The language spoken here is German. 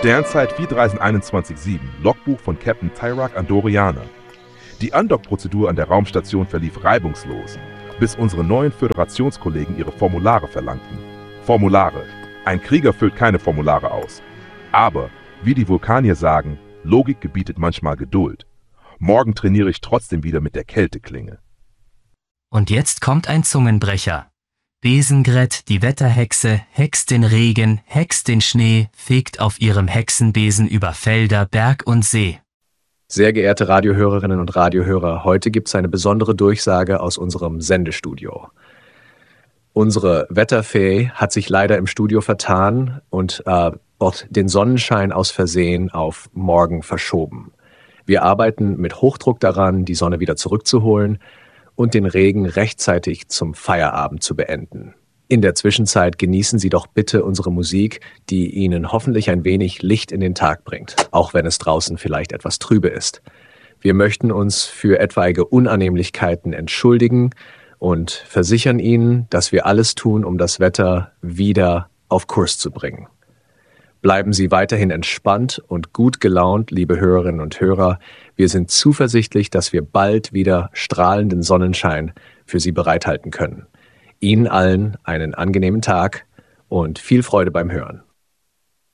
Sternzeit 43127, Logbuch von Captain Tyrak Andorianer. Die Undock-Prozedur an der Raumstation verlief reibungslos, bis unsere neuen Föderationskollegen ihre Formulare verlangten. Formulare. Ein Krieger füllt keine Formulare aus. Aber, wie die Vulkanier sagen, Logik gebietet manchmal Geduld. Morgen trainiere ich trotzdem wieder mit der Kälteklinge. Und jetzt kommt ein Zungenbrecher. Besengret, die Wetterhexe, hext den Regen, hext den Schnee, fegt auf ihrem Hexenbesen über Felder, Berg und See. Sehr geehrte Radiohörerinnen und Radiohörer, heute gibt es eine besondere Durchsage aus unserem Sendestudio. Unsere Wetterfee hat sich leider im Studio vertan und den Sonnenschein aus Versehen auf morgen verschoben. Wir arbeiten mit Hochdruck daran, die Sonne wieder zurückzuholen und den Regen rechtzeitig zum Feierabend zu beenden. In der Zwischenzeit genießen Sie doch bitte unsere Musik, die Ihnen hoffentlich ein wenig Licht in den Tag bringt, auch wenn es draußen vielleicht etwas trübe ist. Wir möchten uns für etwaige Unannehmlichkeiten entschuldigen und versichern Ihnen, dass wir alles tun, um das Wetter wieder auf Kurs zu bringen. Bleiben Sie weiterhin entspannt und gut gelaunt, liebe Hörerinnen und Hörer. Wir sind zuversichtlich, dass wir bald wieder strahlenden Sonnenschein für Sie bereithalten können. Ihnen allen einen angenehmen Tag und viel Freude beim Hören.